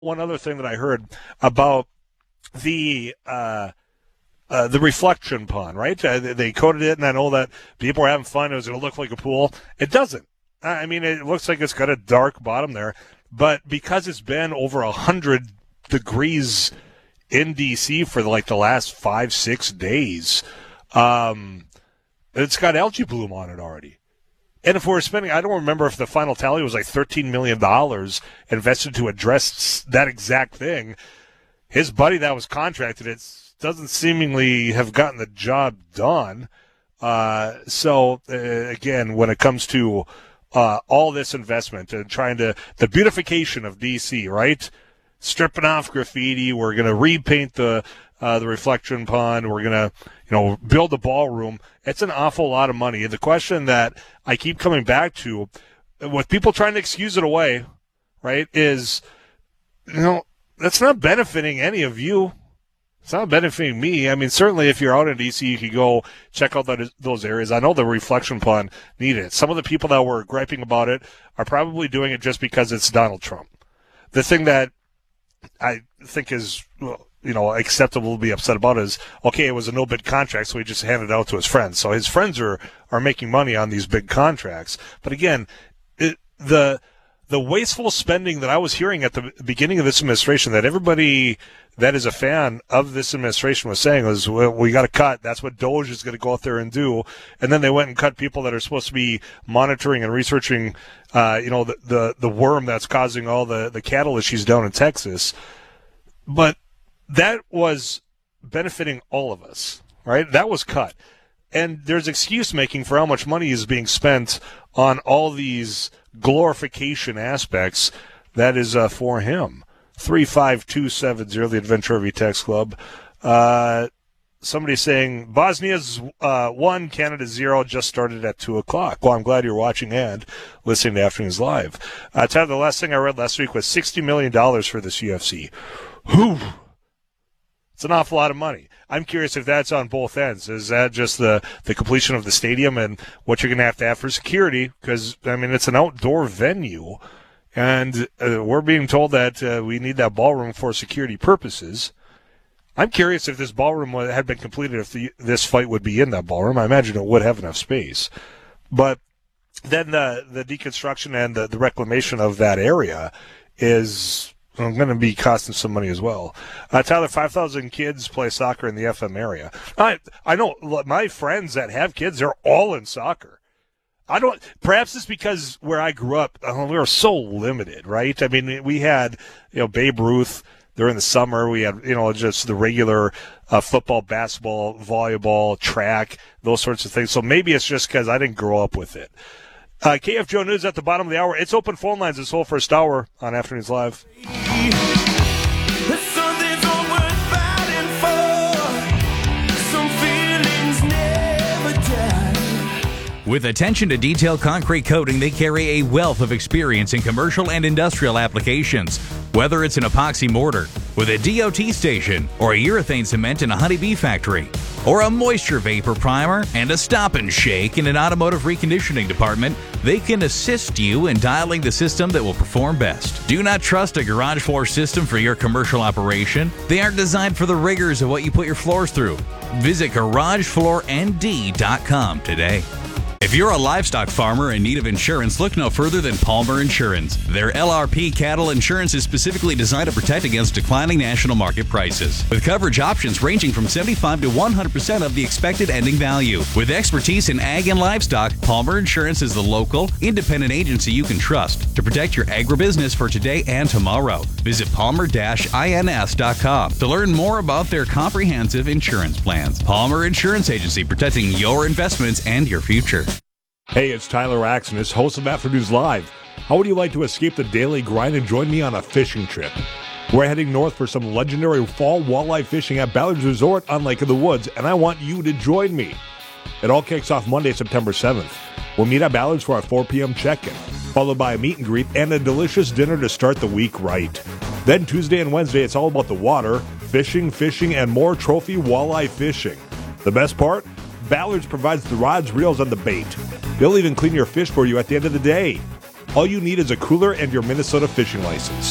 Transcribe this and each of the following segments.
One other thing that I heard about the reflection pond, right? They coated it, and I know that people were having fun. It was going to look like a pool. It doesn't. I mean, it looks like it's got a dark bottom there, but because it's been over 100 degrees in D.C. for like the last 5-6 days, it's got algae bloom on it already. And if we're spending, I don't remember if the final tally was like $13 million invested to address that exact thing. His buddy that was contracted, it doesn't seemingly have gotten the job done. Again, when it comes to all this investment and trying to, the beautification of D.C., right? Stripping off graffiti, we're going to repaint the reflection pond, we're going to, build a ballroom. It's an awful lot of money. And the question that I keep coming back to, with people trying to excuse it away, right, is, that's not benefiting any of you. It's not benefiting me. I mean, certainly if you're out in D.C., you can go check out those areas. I know the reflection pond needed it. Some of the people that were griping about it are probably doing it just because it's Donald Trump. The thing that I think is, acceptable to be upset about is, okay, it was a no-bid contract, so he just handed it out to his friends. So his friends are making money on these big contracts. But again, the wasteful spending that I was hearing at the beginning of this administration, that everybody that is a fan of this administration was saying was, well, we got to cut. That's what DOJ is going to go out there and do. And then they went and cut people that are supposed to be monitoring and researching, the worm that's causing all the cattle issues down in Texas. But that was benefiting all of us, right? That was cut. And there's excuse making for how much money is being spent on all these glorification aspects that is for him. 35270, the Adventure RV Text Club. Somebody saying Bosnia's 1, Canada 0, just started at 2 o'clock. Well, I'm glad you're watching and listening to Afternoons Live. Tyler, the last thing I read last week was $60 million for this UFC. Whew. It's an awful lot of money. I'm curious if that's on both ends. Is that just the completion of the stadium and what you're going to have for security? Because, I mean, it's an outdoor venue, and we're being told that we need that ballroom for security purposes. I'm curious if this ballroom had been completed, if this fight would be in that ballroom. I imagine it would have enough space. But then the deconstruction and the reclamation of that area is going to be costing some money as well. Tyler, 5,000 kids play soccer in the FM area. I know my friends that have kids, they're all in soccer. Perhaps it's because where I grew up, we were so limited, right? I mean, we had, Babe Ruth during the summer. We had, just the regular football, basketball, volleyball, track, those sorts of things. So maybe it's just because I didn't grow up with it. KF Joe News at the bottom of the hour. It's open phone lines this whole first hour on Afternoons Live. With attention to detail concrete coating, they carry a wealth of experience in commercial and industrial applications. Whether it's an epoxy mortar with a DOT station, or a urethane cement in a honeybee factory, or a moisture vapor primer and a stop and shake in an automotive reconditioning department, they can assist you in dialing the system that will perform best. Do not trust a garage floor system for your commercial operation. They aren't designed for the rigors of what you put your floors through. Visit GarageFloorND.com today. If you're a livestock farmer in need of insurance, look no further than Palmer Insurance. Their LRP cattle insurance is specifically designed to protect against declining national market prices, with coverage options ranging from 75 to 100% of the expected ending value. With expertise in ag and livestock, Palmer Insurance is the local, independent agency you can trust to protect your agribusiness for today and tomorrow. Visit palmer-ins.com to learn more about their comprehensive insurance plans. Palmer Insurance Agency, protecting your investments and your future. Hey, it's Tyler Axon, host of Afternoons Live. How would you like to escape the daily grind and join me on a fishing trip? We're heading north for some legendary fall walleye fishing at Ballard's Resort on Lake of the Woods, and I want you to join me. It all kicks off Monday, September 7th. We'll meet at Ballard's for our 4 p.m. check-in, followed by a meet and greet and a delicious dinner to start the week right. Then Tuesday and Wednesday, it's all about the water, fishing, and more trophy walleye fishing. The best part? Ballard's provides the rods, reels, and the bait. They'll even clean your fish for you at the end of the day. All you need is a cooler and your Minnesota fishing license.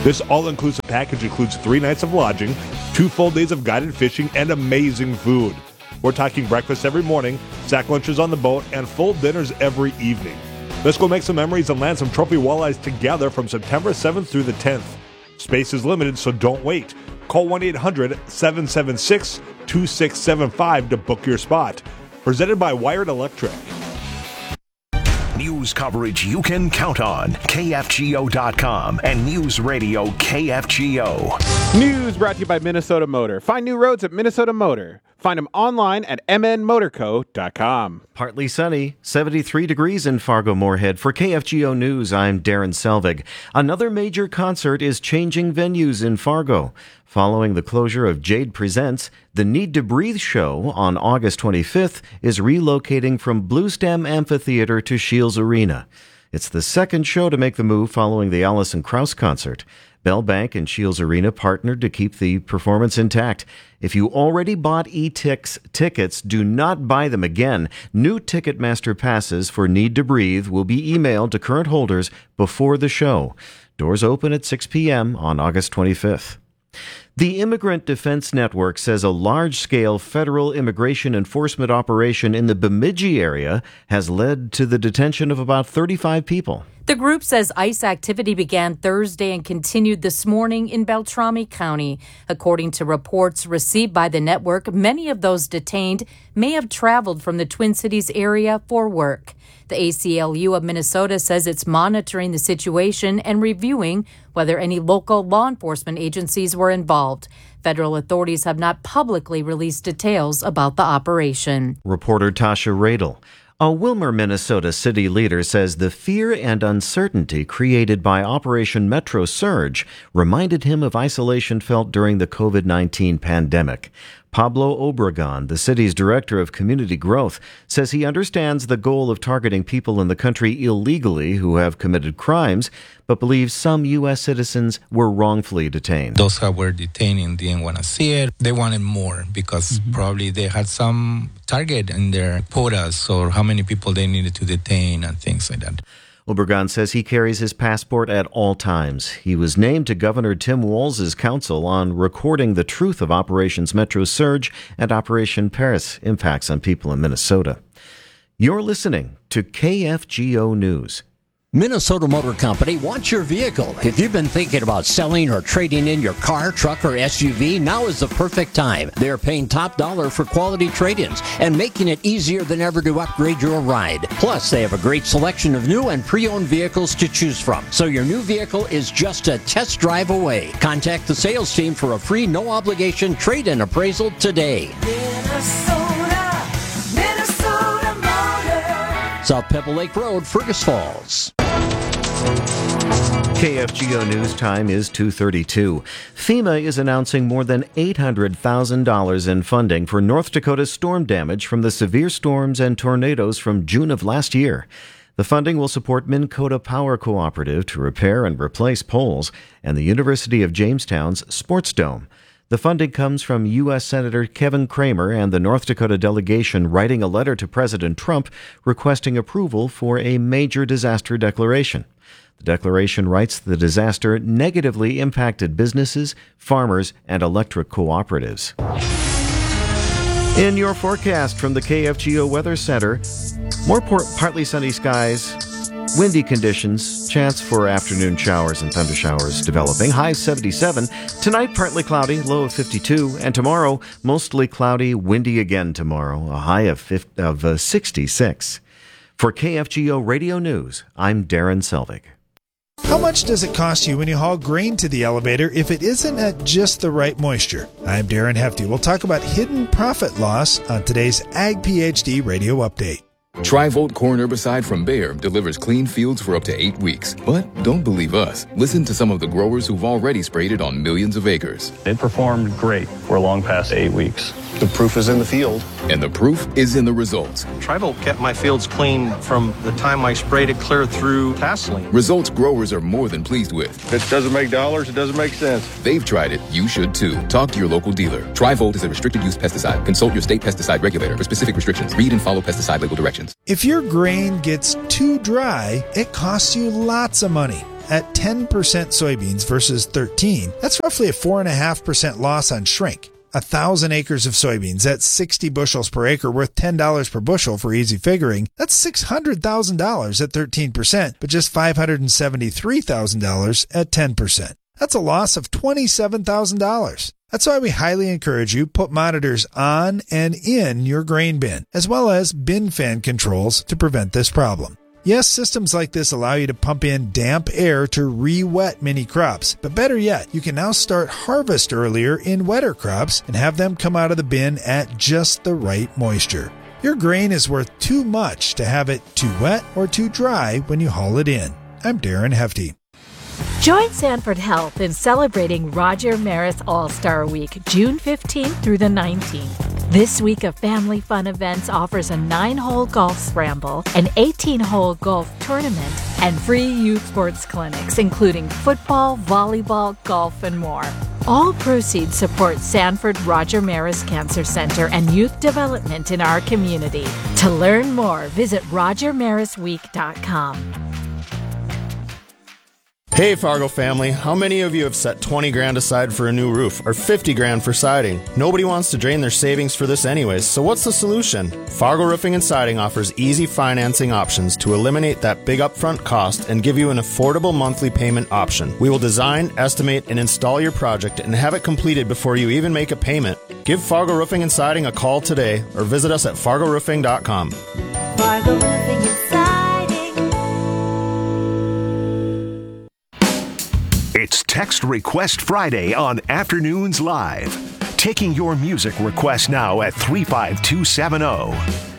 This all-inclusive package includes 3 nights of lodging, 2 full days of guided fishing, and amazing food. We're talking breakfast every morning, sack lunches on the boat, and full dinners every evening. Let's go make some memories and land some trophy walleyes together from September 7th through the 10th. Space is limited, so don't wait. Call 1-800-776-2675 to book your spot. Presented by Wired Electric. News coverage you can count on. KFGO.com and News Radio KFGO. News brought to you by Minnesota Motor. Find new roads at Minnesota Motor. Find them online at mnmotorco.com. Partly sunny, 73 degrees in Fargo-Moorhead. For KFGO News, I'm Darren Selvig. Another major concert is changing venues in Fargo. Following the closure of Jade Presents, the Need to Breathe show on August 25th is relocating from Bluestem Amphitheater to Shields Arena. It's the second show to make the move following the Alison Krauss concert. Bell Bank and Shields Arena partnered to keep the performance intact. If you already bought e-Tix tickets, do not buy them again. New Ticketmaster passes for Need to Breathe will be emailed to current holders before the show. Doors open at 6 p.m. on August 25th. The Immigrant Defense Network says a large-scale federal immigration enforcement operation in the Bemidji area has led to the detention of about 35 people. The group says ICE activity began Thursday and continued this morning in Beltrami County. According to reports received by the network, many of those detained may have traveled from the Twin Cities area for work. The ACLU of Minnesota says it's monitoring the situation and reviewing whether any local law enforcement agencies were involved. Federal authorities have not publicly released details about the operation. Reporter Tasha Radel. A Wilmer, Minnesota city leader says the fear and uncertainty created by Operation Metro Surge reminded him of isolation felt during the COVID-19 pandemic. Pablo Obregon, the city's director of community growth, says he understands the goal of targeting people in the country illegally who have committed crimes, but believes some U.S. citizens were wrongfully detained. Those who were detained didn't want to see it. They wanted more because probably they had some target in their quotas or how many people they needed to detain and things like that. Obregon says he carries his passport at all times. He was named to Governor Tim Walz's council on recording the truth of Operations Metro Surge and Operation Paris impacts on people in Minnesota. You're listening to KFGO News. Minnesota Motor Company wants your vehicle. If you've been thinking about selling or trading in your car, truck, or SUV, now is the perfect time. They're paying top dollar for quality trade-ins and making it easier than ever to upgrade your ride. Plus, they have a great selection of new and pre-owned vehicles to choose from. So your new vehicle is just a test drive away. Contact the sales team for a free, no-obligation trade-in appraisal today. Minnesota Motor. South Pebble Lake Road, Fergus Falls. KFGO News time is 2:32. FEMA is announcing more than $800,000 in funding for North Dakota's storm damage from the severe storms and tornadoes from June of last year. The funding will support Minn Kota Power Cooperative to repair and replace poles and the University of Jamestown's Sports Dome. The funding comes from U.S. Senator Kevin Cramer and the North Dakota delegation writing a letter to President Trump requesting approval for a major disaster declaration. The declaration writes the disaster negatively impacted businesses, farmers, and electric cooperatives. In your forecast from the KFGO Weather Center, more partly sunny skies, windy conditions, chance for afternoon showers and thunder showers developing. High 77. Tonight, partly cloudy, low of 52. And tomorrow, mostly cloudy, windy again tomorrow, a high of 66. For KFGO Radio News, I'm Darren Selvig. How much does it cost you when you haul grain to the elevator if it isn't at just the right moisture? I'm Darren Hefty. We'll talk about hidden profit loss on today's Ag PhD Radio Update. Tri-Volt corn herbicide from Bayer delivers clean fields for up to 8 weeks. But don't believe us. Listen to some of the growers who've already sprayed it on millions of acres. It performed great. We're long past 8 weeks. The proof is in the field. And the proof is in the results. Tri-Volt kept my fields clean from the time I sprayed it clear through tasseling. Results growers are more than pleased with. If it doesn't make dollars, it doesn't make sense. They've tried it. You should too. Talk to your local dealer. Tri-Volt is a restricted use pesticide. Consult your state pesticide regulator for specific restrictions. Read and follow pesticide label directions. If your grain gets too dry, it costs you lots of money. at 10% soybeans versus 13%, that's roughly a 4.5% loss on shrink. 1,000 acres of soybeans at 60 bushels per acre worth $10 per bushel for easy figuring. That's $600,000 at 13%, but just $573,000 at 10%. That's a loss of $27,000. That's why we highly encourage you put monitors on and in your grain bin, as well as bin fan controls to prevent this problem. Yes, systems like this allow you to pump in damp air to re-wet mini crops, but better yet, you can now start harvest earlier in wetter crops and have them come out of the bin at just the right moisture. Your grain is worth too much to have it too wet or too dry when you haul it in. I'm Darren Hefty. Join Sanford Health in celebrating Roger Maris All-Star Week, June 15th through the 19th. This week of family fun events offers a 9-hole golf scramble, an 18-hole golf tournament, and free youth sports clinics, including football, volleyball, golf, and more. All proceeds support Sanford Roger Maris Cancer Center and youth development in our community. To learn more, visit rogermarisweek.com. Hey Fargo family, how many of you have set 20 grand aside for a new roof or 50 grand for siding? Nobody wants to drain their savings for this anyways, so what's the solution? Fargo Roofing and Siding offers easy financing options to eliminate that big upfront cost and give you an affordable monthly payment option. We will design, estimate, and install your project and have it completed before you even make a payment. Give Fargo Roofing and Siding a call today or visit us at fargoroofing.com. Fargo Roofing and Siding. It's Text Request Friday on Afternoons Live. Taking your music requests now at 35270.